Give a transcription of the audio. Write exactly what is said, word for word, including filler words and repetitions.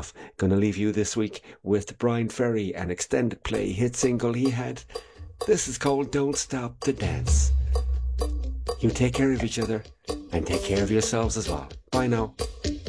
enough. Gonna leave you this week with Brian Ferry, an extended play hit single he had. This is called Don't Stop the Dance. You take care of each other and take care of yourselves as well. Bye now.